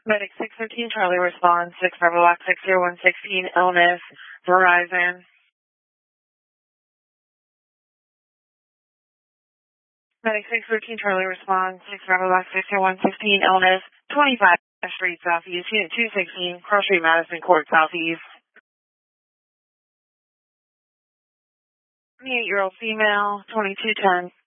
Medic 613 Charlie responds, 6 Bravo Lock 60116 illness, Verizon. Medic 613 Charlie responds, 6 Bravo Lock 60116 illness, 25 Street Southeast, Unit 216, Cross Street, Madison Court Southeast. 28-year-old female, 2210.